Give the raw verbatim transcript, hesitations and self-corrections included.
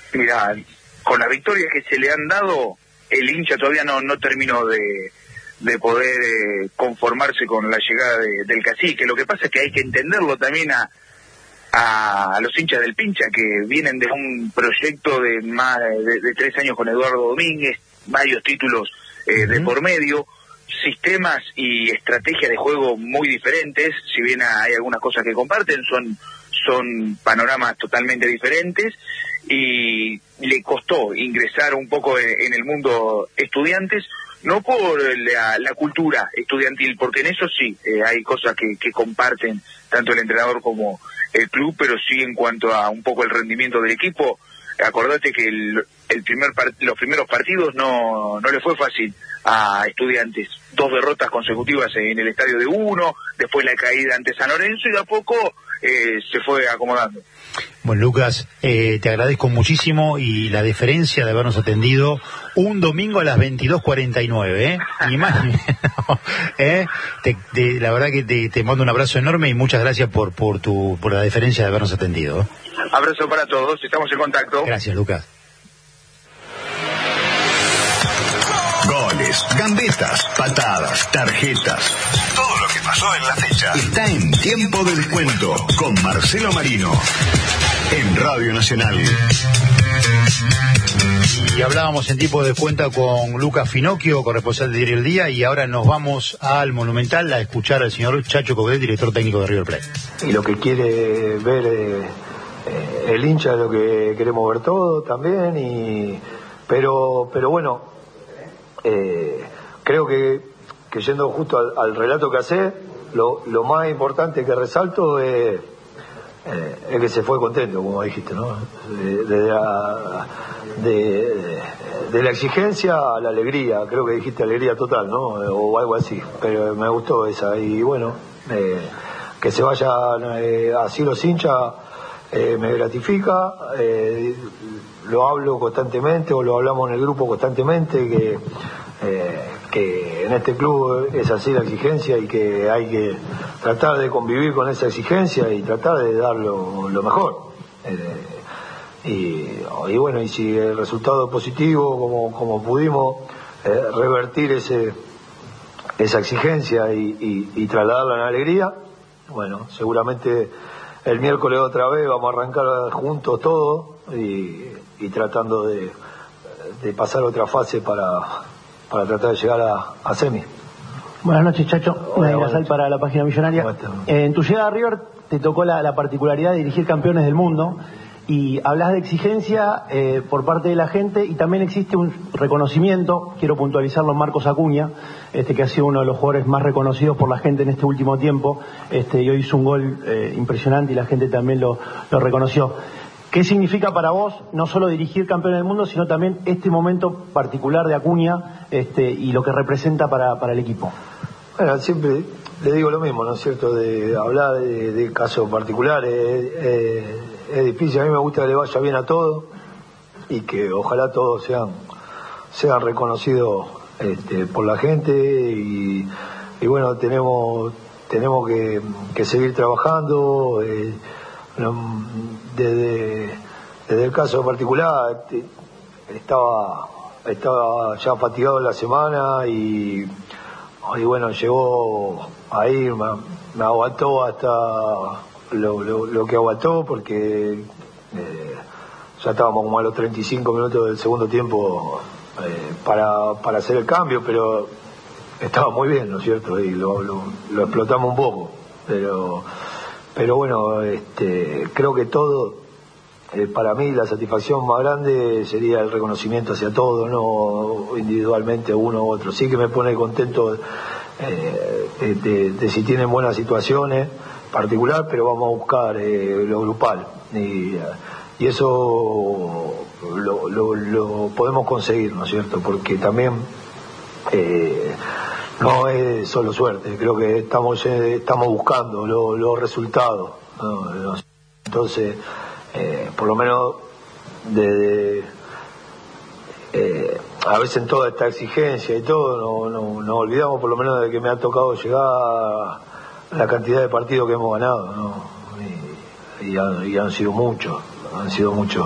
Mira, con las victorias que se le han dado, el hincha todavía no, no terminó de, de poder eh, conformarse con la llegada de, del cacique. Lo que pasa es que hay que entenderlo también a, a, a los hinchas del Pincha, que vienen de un proyecto de más de, de tres años con Eduardo Domínguez, varios títulos eh, uh-huh. de por medio, sistemas y estrategias de juego muy diferentes. Si bien hay algunas cosas que comparten, son son panoramas totalmente diferentes, y le costó ingresar un poco en, en el mundo Estudiantes, no por la, la cultura estudiantil, porque en eso sí eh, hay cosas que, que comparten tanto el entrenador como el club, pero sí en cuanto a un poco el rendimiento del equipo. Acordate que el, el primer part, los primeros partidos no, no le fue fácil a Estudiantes. Dos derrotas consecutivas en el estadio de Uno, después la caída ante San Lorenzo, y de a poco eh, se fue acomodando. Bueno, Lucas, eh, te agradezco muchísimo, y la deferencia de habernos atendido un domingo a las veintidós cuarenta y nueve, ¿eh? Ni más ni menos, ¿eh? Te, te, la verdad que te, te mando un abrazo enorme y muchas gracias por, por, tu, por la deferencia de habernos atendido. Abrazo para todos, estamos en contacto. Gracias, Lucas. Goles, gambetas, patadas, tarjetas. Todo lo que pasó en la fecha está en Tiempo de Descuento con Marcelo Marino en Radio Nacional. Y hablábamos en Tiempo de Descuento con Lucas Finocchio, corresponsal de Diario El Día, y ahora nos vamos al Monumental a escuchar al señor Chacho Coudet, director técnico de River Plate. Y lo que quiere ver eh, eh, el hincha es lo que queremos ver todo también, y pero pero bueno, Eh, creo que, que yendo justo al, al relato que hace, lo, lo más importante que resalto es, eh, es que se fue contento, como dijiste, ¿no? De, de, la, de, de la exigencia a la alegría, creo que dijiste alegría total, ¿no? O algo así, pero me gustó esa. Y bueno, eh, que se vayan eh, así los hinchas, eh, me gratifica. eh, lo hablo constantemente, o lo hablamos en el grupo constantemente, que eh, que en este club es así la exigencia, y que hay que tratar de convivir con esa exigencia y tratar de dar lo, lo mejor. Eh, y, y bueno, y si el resultado es positivo, como, como pudimos eh, revertir ese esa exigencia y, y, y trasladarla en alegría, bueno, seguramente el miércoles otra vez vamos a arrancar juntos todo, y y tratando de, de pasar otra fase para, para tratar de llegar a, a semi. Buenas noches, Chacho. Una Sal para la página millonaria. Eh, en tu llegada a River te tocó la, la particularidad de dirigir campeones del mundo, y hablas de exigencia eh, por parte de la gente, y también existe un reconocimiento, quiero puntualizarlo, en Marcos Acuña, este que ha sido uno de los jugadores más reconocidos por la gente en este último tiempo, este y hoy hizo un gol eh, impresionante, y la gente también lo, lo reconoció. ¿Qué significa para vos no solo dirigir campeones del mundo, sino también este momento particular de Acuña este, y lo que representa para, para el equipo? Bueno, siempre le digo lo mismo, ¿no es cierto? De hablar de, de casos particulares eh, es difícil. A mí me gusta que le vaya bien a todos, y que ojalá todos sean sean reconocidos este, por la gente, y, y bueno, tenemos tenemos que, que seguir trabajando. Eh, Desde, desde el caso particular, estaba estaba ya fatigado en la semana, y, y bueno, llegó ahí, me, me aguantó hasta lo, lo, lo que aguantó, porque eh, ya estábamos como a los treinta y cinco minutos del segundo tiempo eh, para, para hacer el cambio, pero estaba muy bien, ¿no es cierto? Y lo, lo, lo explotamos un poco, pero... Pero bueno, este, creo que todo, eh, para mí la satisfacción más grande sería el reconocimiento hacia todos, no individualmente uno u otro. Sí que me pone contento eh, de, de, de si tienen buenas situaciones particular, pero vamos a buscar eh, lo grupal. Y, y eso lo, lo, lo podemos conseguir, ¿no es cierto? Porque también... Eh, no es solo suerte, creo que estamos eh, estamos buscando los lo resultados, ¿no? Entonces, eh, por lo menos de, de eh, a veces en toda esta exigencia y todo, no, no, nos olvidamos por lo menos de que me ha tocado llegar a la cantidad de partidos que hemos ganado, ¿no? Y, y, han, y han sido muchos, han sido muchos.